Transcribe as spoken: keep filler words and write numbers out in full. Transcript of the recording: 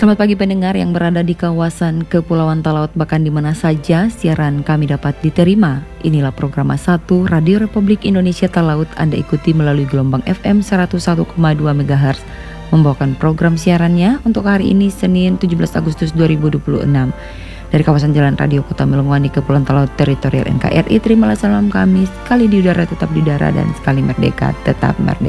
Selamat pagi pendengar yang berada di kawasan Kepulauan Talaut, bahkan di mana saja siaran kami dapat diterima. Inilah program satu Radio Republik Indonesia Talaut. Anda ikuti melalui gelombang F M seratus satu koma dua megahertz, membawakan program siarannya untuk hari ini Senin tujuh belas Agustus dua ribu dua puluh enam. Dari kawasan Jalan Radio Kota Melongoani, Kepulauan Talaut, teritorial N K R I, terimalah salam kami. Sekali di udara tetap di udara, dan sekali merdeka tetap merdeka.